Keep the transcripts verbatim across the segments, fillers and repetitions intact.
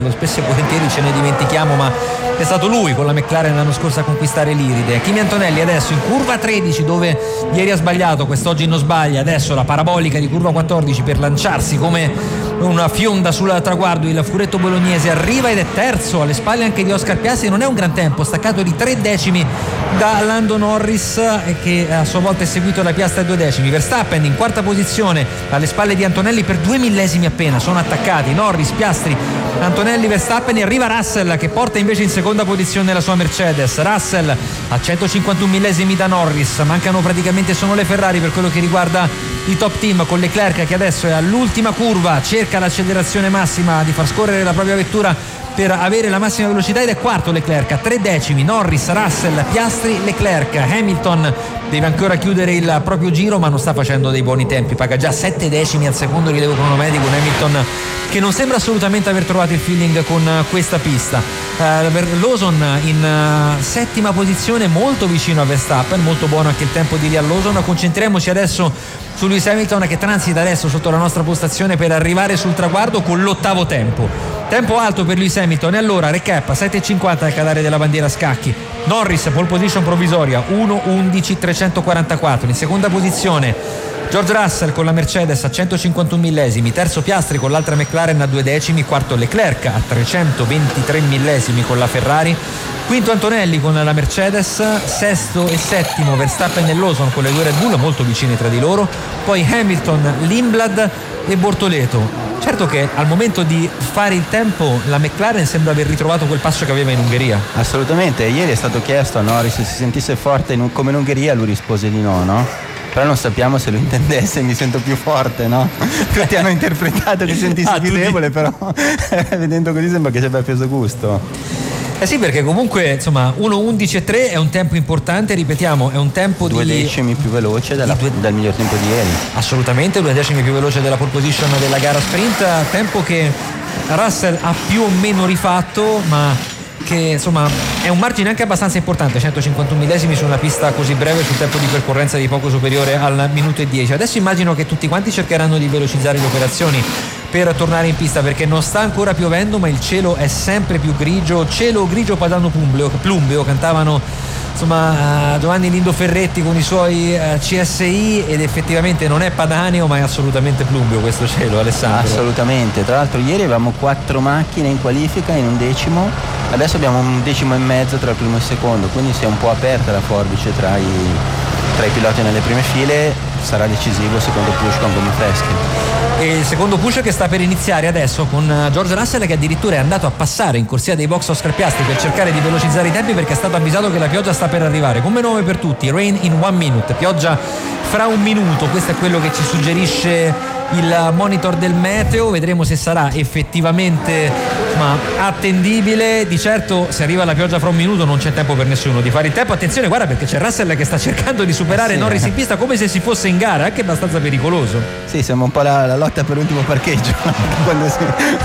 Spesso e volentieri ce ne dimentichiamo, ma è stato lui con la McLaren l'anno scorso a conquistare l'Iride. Kimi Antonelli adesso in curva tredici, dove ieri ha sbagliato, quest'oggi non sbaglia. Adesso la parabolica di curva quattordici per lanciarsi come una fionda sul traguardo. Il furetto bolognese arriva ed è terzo, alle spalle anche di Oscar Piastri. Non è un gran tempo, staccato di tre decimi da Lando Norris, che a sua volta è seguito da Piastri a due decimi. Verstappen in quarta posizione alle spalle di Antonelli per due millesimi appena, sono attaccati Norris, Piastri, Antonelli, Verstappen, e arriva Russell che porta invece in seconda posizione la sua Mercedes. Russell a centocinquantuno millesimi da Norris, mancano praticamente solo le Ferrari per quello che riguarda i top team, con Leclerc che adesso è all'ultima curva, cerca l'accelerazione massima di far scorrere la propria vettura per avere la massima velocità, ed è quarto Leclerc a tre decimi. Norris, Russell, Piastri, Leclerc. Hamilton deve ancora chiudere il proprio giro, ma non sta facendo dei buoni tempi, paga già sette decimi al secondo rilievo cronometrico. Un Hamilton che non sembra assolutamente aver trovato il feeling con questa pista. uh, Lawson in uh, settima posizione, molto vicino a Verstappen, molto buono anche il tempo di Liam Lawson. Concentriamoci adesso su Lewis Hamilton, che transita adesso sotto la nostra postazione per arrivare sul traguardo con l'ottavo tempo. Tempo alto per Lewis Hamilton. E allora recap: sette e cinquanta al cadere della bandiera a scacchi. Norris pole position provvisoria uno undici trecentoquarantaquattro. In seconda posizione George Russell con la Mercedes a centocinquantuno millesimi, terzo Piastri con l'altra McLaren a due decimi, quarto Leclerc a trecentoventitré millesimi con la Ferrari, quinto Antonelli con la Mercedes, sesto e settimo Verstappen e Lawson con le due Red Bull molto vicine tra di loro, poi Hamilton, Lindblad e Bortoleto. Certo che al momento di fare il tempo la McLaren sembra aver ritrovato quel passo che aveva in Ungheria. Assolutamente, ieri è stato chiesto a Norris se si sentisse forte in, come in Ungheria, lui rispose di no, no? Però non sappiamo se lo intendesse, mi sento più forte, no? Tutti hanno interpretato che sentissi ah, più debole, però vedendo così sembra che ci abbia preso gusto. Eh sì, perché comunque insomma uno undici e tre è un tempo importante, ripetiamo, è un tempo due di due decimi più veloce della, due... del miglior tempo di ieri. Assolutamente, due decimi più veloce della pole position della gara sprint, tempo che Russell ha più o meno rifatto, ma che insomma è un margine anche abbastanza importante, centocinquantuno millesimi su una pista così breve, sul tempo di percorrenza di poco superiore al minuto e dieci. Adesso immagino che tutti quanti cercheranno di velocizzare le operazioni per tornare in pista, perché non sta ancora piovendo, ma il cielo è sempre più grigio, cielo grigio padano plumbeo, plumbeo cantavano insomma Giovanni Lindo Ferretti con i suoi uh, C S I, ed effettivamente non è padaneo ma è assolutamente plumbeo questo cielo, Alessandro. Assolutamente, tra l'altro ieri avevamo quattro macchine in qualifica in un decimo, adesso abbiamo un decimo e mezzo tra il primo e il secondo, quindi si è un po' aperta la forbice tra i, tra i piloti nelle prime file. Sarà decisivo il secondo push con gomme fresche. E il secondo push che sta per iniziare adesso con George Russell, che addirittura è andato a passare in corsia dei box Oscar Piastri per cercare di velocizzare i tempi, perché è stato avvisato che la pioggia sta per arrivare. Come nome per tutti, rain in one minute, pioggia fra un minuto, questo è quello che ci suggerisce il monitor del meteo. Vedremo se sarà effettivamente insomma, attendibile. Di certo se arriva la pioggia fra un minuto non c'è tempo per nessuno di fare il tempo. Attenzione, guarda, perché c'è Russell che sta cercando di superare sì. Norris in pista come se si fosse in gara, anche abbastanza pericoloso. Sì, sembra un po' la, la lotta per l'ultimo parcheggio quando, si,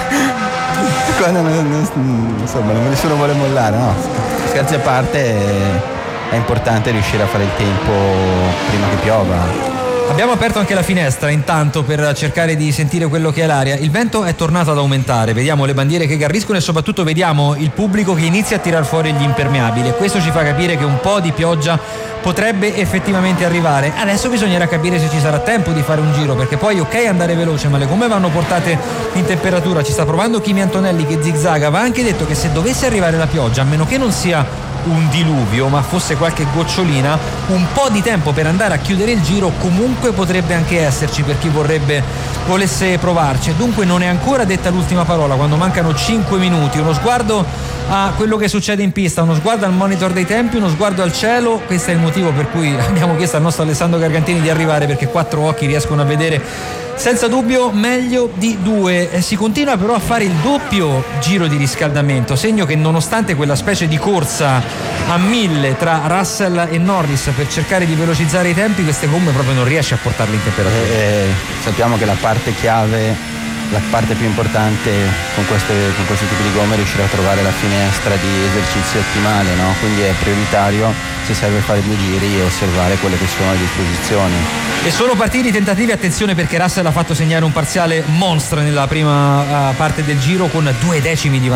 quando non, non, insomma nessuno vuole mollare, no? Scherzi a parte, è, è importante riuscire a fare il tempo prima che piova. Abbiamo aperto anche la finestra intanto per cercare di sentire quello che è l'aria. Il vento è tornato ad aumentare, vediamo le bandiere che garriscono e soprattutto vediamo il pubblico che inizia a tirar fuori gli impermeabili, e questo ci fa capire che un po' di pioggia potrebbe effettivamente arrivare. Adesso bisognerà capire se ci sarà tempo di fare un giro, perché poi ok andare veloce, ma le gomme vanno portate in temperatura. Ci sta provando Kimi Antonelli che zigzaga. Va anche detto che se dovesse arrivare la pioggia, a meno che non sia un diluvio ma fosse qualche gocciolina, un po' di tempo per andare a chiudere il giro comunque potrebbe anche esserci per chi vorrebbe volesse provarci. Dunque non è ancora detta l'ultima parola quando mancano cinque minuti. Uno sguardo a quello che succede in pista, uno sguardo al monitor dei tempi, uno sguardo al cielo. Questo è il motivo per cui abbiamo chiesto al nostro Alessandro Gargantini di arrivare, perché quattro occhi riescono a vedere senza dubbio meglio di due. Eh, si continua però a fare il doppio giro di riscaldamento, segno che nonostante quella specie di corsa a mille tra Russell e Norris per cercare di velocizzare i tempi, queste gomme proprio non riesce a portarle in temperatura. Eh, sappiamo che la parte chiave la parte più importante con, queste, con questo tipo di gomme è riuscire a trovare la finestra di esercizio ottimale, no? Quindi è prioritario, se serve fare due giri, e osservare quelle che sono le disposizioni. E sono partiti i tentativi, attenzione perché Russell ha fatto segnare un parziale mostro nella prima uh, parte del giro con due decimi di